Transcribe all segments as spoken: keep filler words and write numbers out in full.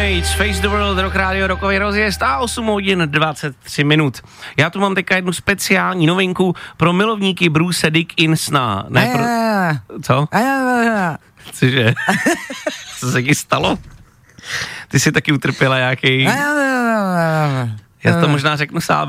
Face the World, Rock Radio, rokový rozjezd a osm hodin dvacet tři minut. Já tu mám teďka jednu speciální novinku pro milovníky Bruce Dickinsona. Ne pro... Co? Cože? Co se ti stalo? Ty jsi taky utrpěla nějaký... Já to možná řeknu sám.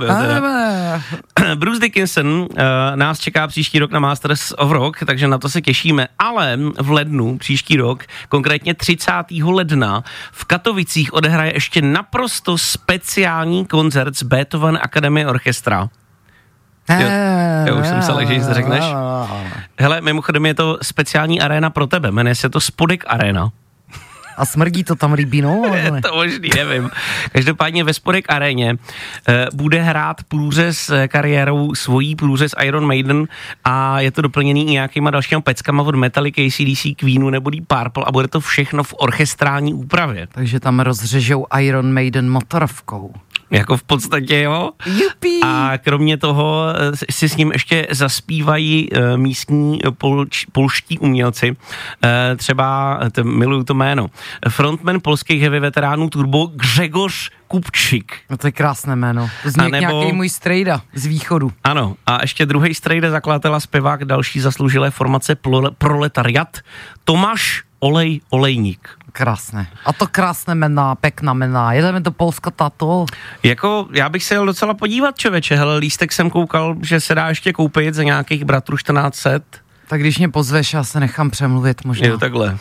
Bruce Dickinson uh, nás čeká příští rok na Masters of Rock, takže na to se těšíme, ale v lednu příští rok, konkrétně třicátého ledna, v Katovicích odehraje ještě naprosto speciální koncert z Beethoven Academy Orchestra. Jo, jo, už jsem se lek, že jsi to řekneš. Hele, mimochodem je to speciální aréna pro tebe, jmenuje se to Spodek Arena. A smrdí to tam rybínou? Je to možný, nevím. Každopádně ve Spodek aréně e, bude hrát průřez kariérou svojí průřez Iron Maiden a je to doplněný nějakýma dalšíma peckama od Metallica, A C D C, Queenu nebo Deep Purple a bude to všechno v orchestrální úpravě. Takže tam rozřežou Iron Maiden motorovkou. Jako v podstatě, jo. Jupi. A kromě toho si s ním ještě zaspívají uh, místní polč, polští umělci. Uh, třeba, t- miluju to jméno, frontman polských heavy veteránů Turbo Grzegorz Kupčík. No to je krásné jméno. To zní nebo... nějaký můj strejda z východu. Ano. A ještě druhý strejda, zakladatel a zpěvák další zasloužilé formace Pro- Proletariat Tomáš Olej Olejník. Krásné. A to krásné jména, pekná jména. Jedeme do Polska, tato. Jako, já bych se jel docela podívat, člověče. Hele, lístek jsem koukal, že se dá ještě koupit za nějakých bratrů čtrnáct set. Tak když mě pozveš, já se nechám přemluvit možná. Jo, takhle.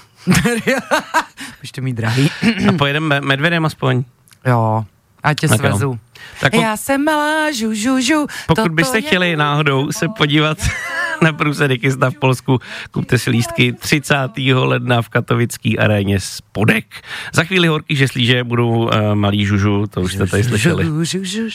Můžete mít drahý. A pojedeme medvědem aspoň. Jo, a tě tak svezu. Tak já jsem malá, žu, žu, žu. Pokud byste chtěli náhodou se podívat na Bruce Dickinsona v Polsku, kupte si lístky třicátého ledna v katovický aréně Spodek. Za chvíli horký žeslíže budou uh, malí žužu, to už jste tady slyšeli.